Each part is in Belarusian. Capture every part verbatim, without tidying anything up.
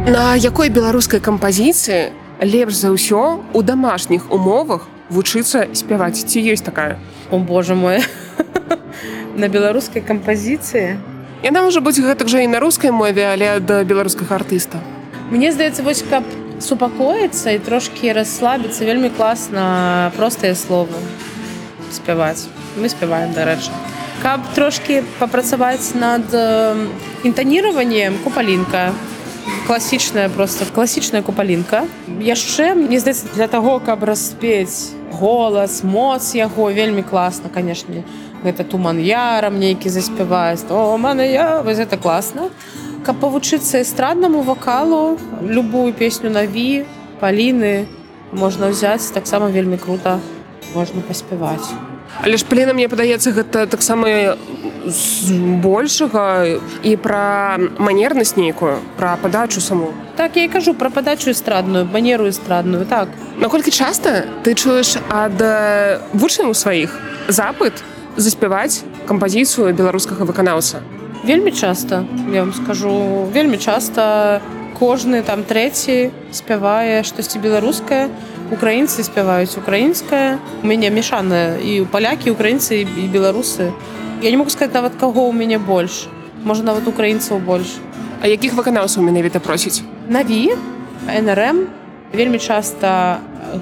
На якой беларускай кампазіцыі лепш за ўсё у дамашніх умовах вучыцца спяваць? Ці ёсць такая? О, боже мой. На беларускай кампазіцыі? Яна можа быць гэтак жа і на рускай мове, але ад беларускага артыста. Мне здаецца, вось каб супакоіцца і трошкі расслабіцца, вельмі класна простыя словы спяваць. Мы спяваем, дарэчы. Каб трошкі папрацаваць над інтаніраваннем, купалінка. Класічная, просто класічная купалінка. Яшчэ, мне здаецца, для таго, каб распець голас, моц яго, вельмі класна, канешне. Гэта Туман Ярам нейкі заспяваць. Туман Ярам, вось гэта класна. Каб павучыцца эстраднаму вакалу, любую песню Наві, Паліны можна ўзяць, таксама вельмі крута можна паспяваць. Але ж Паліна, мне падаецца, гэта таксама з большага і пра манернасць нейкую, пра падачу саму. Так, я і кажу пра падачу эстрадную, манеру эстрадную, так. Наколькі часта ты чуеш ад вучняў сваіх запыт заспяваць кампазіцыю беларускага выканаўца? Вельмі часта, я вам скажу, вельмі часта кожны там трэці спявае штосьці беларускае, украінцы спяваюць украінскае. У мяне мешаная і палякі, украінцы і беларусы. Я не могу сказаць нават каго ў мяне больш. Можа нават украінцаў больш. А якіх выканаўцаў менавіта просіць? Наві, эн эр эм. Вельмі часта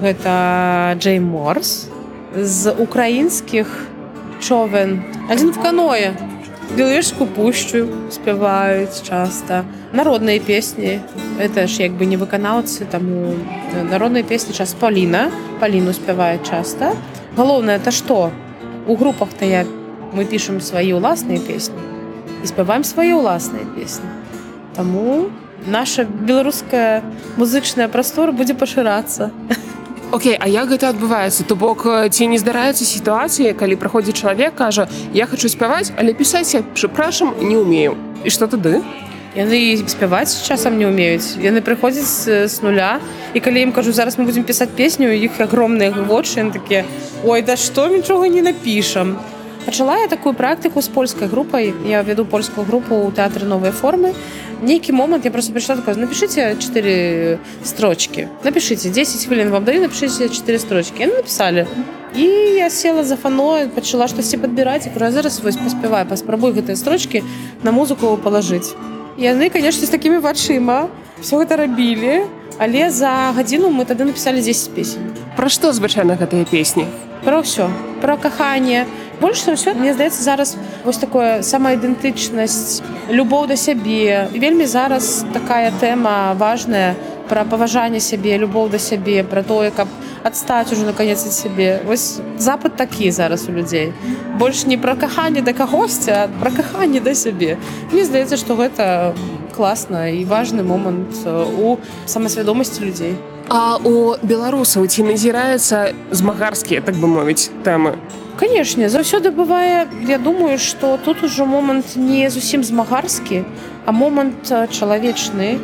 гэта Джей Морс. З украінскіх човен. Адзін в каное. Беловежскую пушчу спяваюць часта. Народныя песні. Это ж як бы не выканаўцы, таму народныя песні часта. Паліна. Паліну спявае часта. Галоўнае, это што? У групах-то я мы пішам свае ўласныя песні і спяваем свае ўласныя песні. Таму наша беларуская музычная прастора будзе пашырацца. Окей, а як гэта адбываецца? То бок, ці не здараюцца сітуацыі, калі праходзіць чалавек, кажа, я хачу спяваць, але пісаць я, прыпрашам, не ўмею. І што тады? Яны спяваць часам не ўмеюць. Яны прыходзяць з нуля, і калі ім кажу, зараз мы будзем пісаць песню, у іх агромныя вочы, яны такія, ой, да што, нічога не напішам. Пачала я такую практыку з польскай групай. Я веду польскую групу ў тэатры «Новыя формы». Нейкі момант я просто пришла такая, напишите четыре строчки. Напишите, десять хвилин вам даю, напишите четыре строчки. Они написали. И я села за фано, почала штосьці падбіраць, і кажу, зараз вось паспявай, паспрабуй гэтыя строчки на музыку палажыць. І яны, конечно, з такімі вачыма все гэта рабілі, але за гадзіну мы тады напісалі дзесяць песень. Пра што звычайна гэтыя песні? Пра ўсё, пра каханне. Больш за ўсё, мне здаецца, зараз вось такое самаідэнтычнасць, любоў да сябе. Вельмі зараз такая тэма важная пра паважанне сябе, любоў да сябе, пра тое, каб адстаць ужо наконец ад сябе. Вось запыт такі зараз у людзей. Больш не пра каханне да кагосьці, а пра каханне да сябе. Мне здаецца, што гэта класна і важны момант у самасвядомасці людзей. А у беларусаў ці назіраюцца змагарскія, так бы мовіць, тэмы? Канешне, заўсёды бывае, я думаю, што тут ужо момант не зусім змагарскі, а момант чалавечны,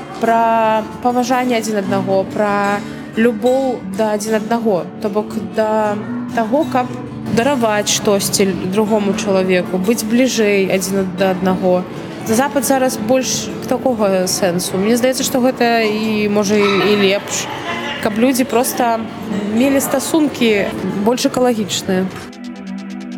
пра паважанне адзін аднаго, пра любоў да адзін аднаго, то бок да таго, каб дараваць штосьці другому чалавеку, быць бліжэй адзін да аднаго. Запад зараз больш такога сэнсу. Мне здаецца, што гэта і можа і лепш, каб людзі проста мелі стасункі больш экалагічныя.